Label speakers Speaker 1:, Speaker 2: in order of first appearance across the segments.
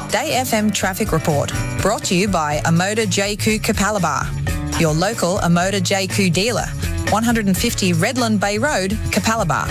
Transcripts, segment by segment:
Speaker 1: Day FM Traffic Report, brought to you by Amoda JQ Capalaba, your local Amoda JQ dealer, 150 Redland Bay Road, Capalaba.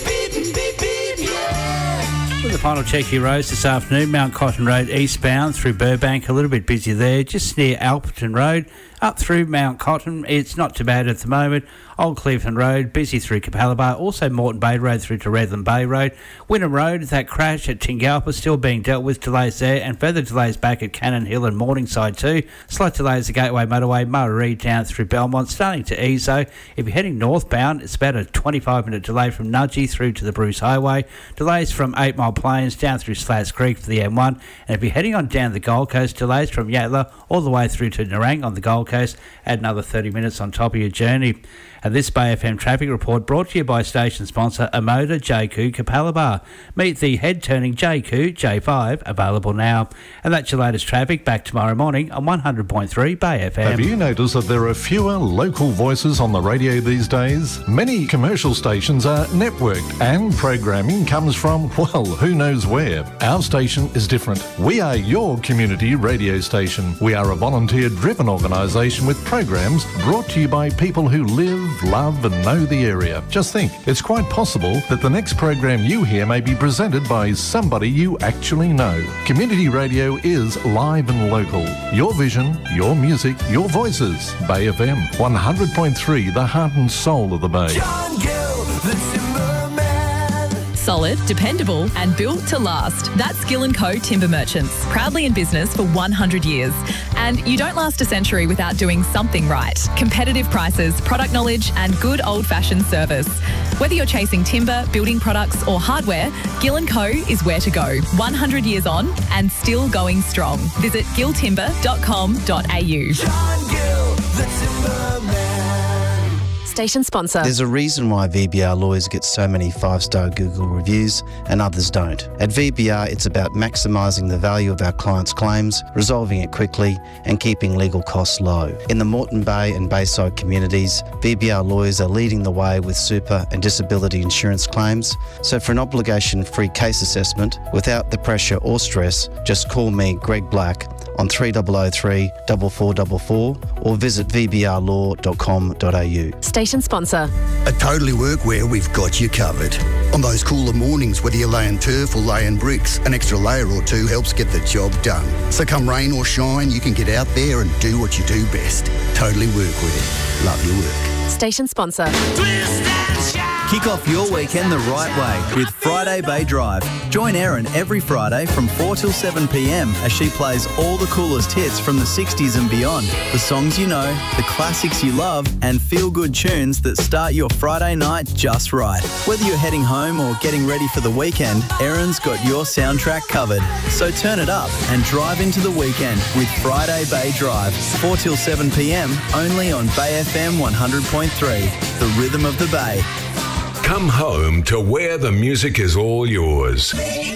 Speaker 2: For the final check your roads this afternoon, Mount Cotton Road eastbound through Burbank, a little bit busy there, just near Alperton Road. Up through Mount Cotton, it's not too bad at the moment. Old Cleveland Road, busy through Capalaba. Also Moreton Bay Road through to Redland Bay Road. Wynnum Road, that crash at Tingalpa still being dealt with, delays there, and further delays back at Cannon Hill and Morningside too. Slight delays at Gateway Motorway, Murray down through Belmont, starting to ease though. If you're heading northbound, it's about a 25-minute delay from Nudgee through to the Bruce Highway. Delays from 8 Mile Plains down through Slats Creek for the M1. And if you're heading on down the Gold Coast, delays from Yatala all the way through to Nerang on the Gold Coast. Add another 30 minutes on top of your journey. And this Bay FM traffic report brought to you by station sponsor Amoda JQ Capalaba. Meet the head-turning JQ J5, available now. And that's your latest traffic. Back tomorrow morning on 100.3 Bay FM.
Speaker 3: Have you noticed that there are fewer local voices on the radio these days? Many commercial stations are networked and programming comes from, well, who knows where. Our station is different. We are your community radio station. We are a volunteer-driven organisation with programs brought to you by people who live, love and know the area. Just think, it's quite possible that the next program you hear may be presented by somebody you actually know. Community radio is live and local. Your vision, your music, your voices. Bay FM 100.3, the heart and soul of the Bay.
Speaker 4: John Gill, the Timberman.
Speaker 5: Solid, dependable and built to last. That's Gill & Co Timber Merchants, proudly in business for 100 years. And you don't last a century without doing something right. Competitive prices, product knowledge and good old-fashioned service. Whether you're chasing timber, building products or hardware, Gill & Co is where to go. 100 years on and still going strong. Visit gilltimber.com.au.
Speaker 4: John Gill, the Timberman.
Speaker 5: Station sponsor.
Speaker 6: There's a reason why VBR Lawyers get so many 5-star Google reviews and others don't. At VBR, it's about maximising the value of our clients' claims, resolving it quickly and keeping legal costs low. In the Moreton Bay and Bayside communities, VBR Lawyers are leading the way with super and disability insurance claims. So for an obligation-free case assessment, without the pressure or stress, just call me, Greg Black, on 3003 4444 or visit vbrlaw.com.au.
Speaker 5: Station sponsor.
Speaker 7: At Totally Workwear, we've got you covered. On those cooler mornings, whether you're laying turf or laying bricks, an extra layer or two helps get the job done. So come rain or shine, you can get out there and do what you do best. Totally Workwear. Love your work.
Speaker 5: Station sponsor.
Speaker 8: Kick off your weekend the right way with Friday Bay Drive. Join Erin every Friday from 4 till 7 p.m. as she plays all the coolest hits from the 60s and beyond. The songs you know, the classics you love, and feel-good tunes that start your Friday night just right. Whether you're heading home or getting ready for the weekend, Erin's got your soundtrack covered. So turn it up and drive into the weekend with Friday Bay Drive. 4 till 7 p.m. only on Bay FM 100.3, the rhythm of the Bay.
Speaker 9: Come home to where the music is all yours.